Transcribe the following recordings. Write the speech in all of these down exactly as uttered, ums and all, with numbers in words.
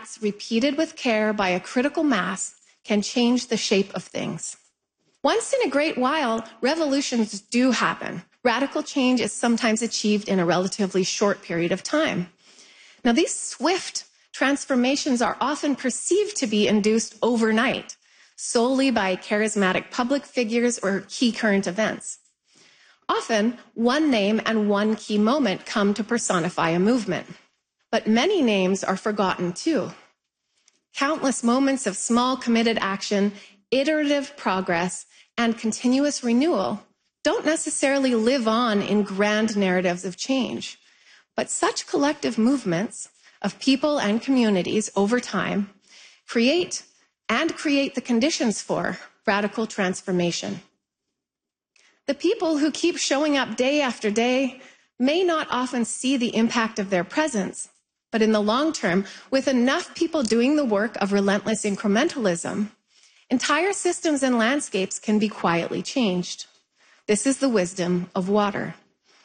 acts repeated with care by a critical mass can change the shape of things. Once in a great while, revolutions do happen. Radical change is sometimes achieved in a relatively short period of time. Now, these swift transformations are often perceived to be induced overnight, solely by charismatic public figures or key current events. Often, one name and one key moment come to personify a movement. But many names are forgotten too. Countless moments of small committed action, iterative progress, and continuous renewal don't necessarily live on in grand narratives of change. But such collective movements of people and communities over time create and create the conditions for radical transformation. The people who keep showing up day after day may not often see the impact of their presence, but in the long term, with enough people doing the work of relentless incrementalism, entire systems and landscapes can be quietly changed. This is the wisdom of water.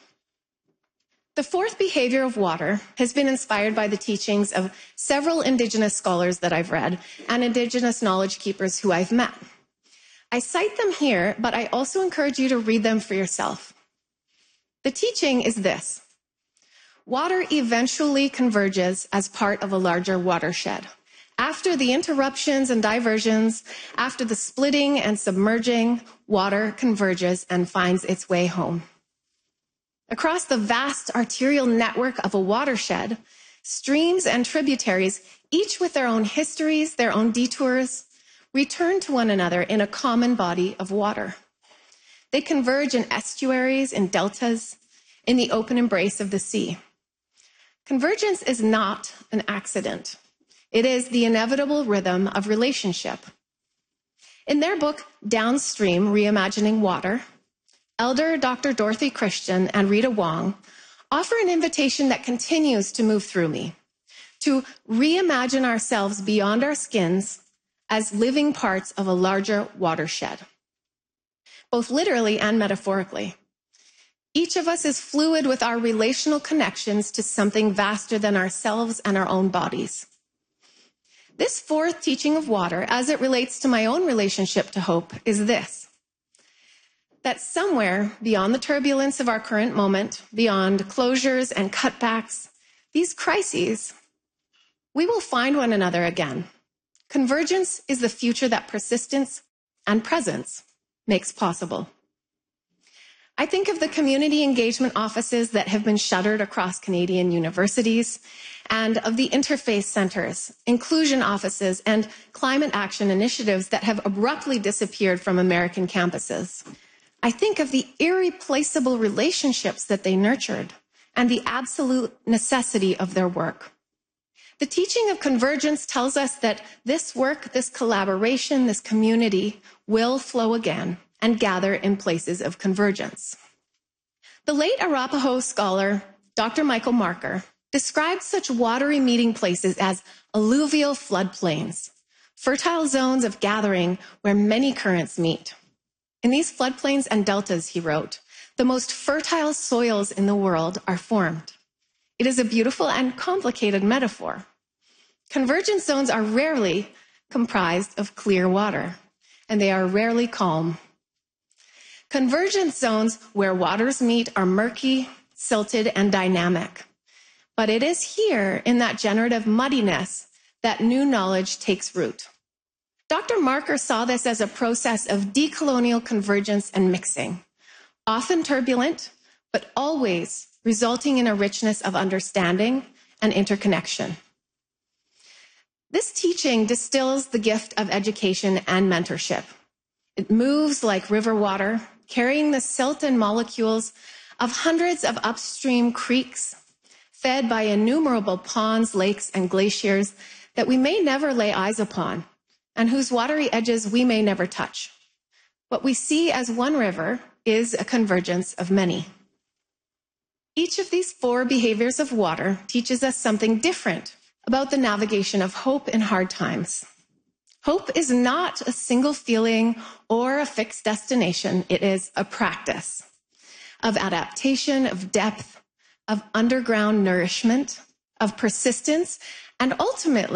The fourth behavior of water has been inspired by the teachings of several Indigenous scholars that I've read and Indigenous knowledge keepers who I've met. I cite them here, but I also encourage you to read them for yourself. The teaching is this: water eventually converges as part of a larger watershed. After the interruptions and diversions, after the splitting and submerging, water converges and finds its way home. Across the vast arterial network of a watershed, streams and tributaries, each with their own histories, their own detours, return to one another in a common body of water. They converge in estuaries, in deltas, in the open embrace of the sea. Convergence is not an accident. It is the inevitable rhythm of relationship. In their book, Downstream: Reimagining Water, Elder Doctor Dorothy Christian and Rita Wong offer an invitation that continues to move through me, to reimagine ourselves beyond our skins as living parts of a larger watershed, both literally and metaphorically. Each of us is fluid with our relational connections to something vaster than ourselves and our own bodies. This fourth teaching of water, as it relates to my own relationship to hope, is this: that somewhere beyond the turbulence of our current moment, beyond closures and cutbacks, these crises, we will find one another again. Convergence is the future that persistence and presence makes possible. I think of the community engagement offices that have been shuttered across Canadian universities, and of the interface centers, inclusion offices, and climate action initiatives that have abruptly disappeared from American campuses. I think of the irreplaceable relationships that they nurtured and the absolute necessity of their work. The teaching of convergence tells us that this work, this collaboration, this community will flow again and gather in places of convergence. The late Arapaho scholar, Doctor Michael Marker, described such watery meeting places as alluvial floodplains, fertile zones of gathering where many currents meet. In these floodplains and deltas, he wrote, the most fertile soils in the world are formed. It is a beautiful and complicated metaphor. Convergence zones are rarely comprised of clear water, and they are rarely calm. Convergence zones where waters meet are murky, silted, and dynamic. But it is here, in that generative muddiness, that new knowledge takes root. Doctor Marker saw this as a process of decolonial convergence and mixing, often turbulent, but always resulting in a richness of understanding and interconnection. This teaching distills the gift of education and mentorship. It moves like river water, carrying the silt and molecules of hundreds of upstream creeks, fed by innumerable ponds, lakes, and glaciers that we may never lay eyes upon, and whose watery edges we may never touch. What we see as one river is a convergence of many. Each of these four behaviors of water teaches us something different about the navigation of hope in hard times. Hope is not a single feeling or a fixed destination. It is a practice of adaptation, of depth, of underground nourishment, of persistence, and ultimately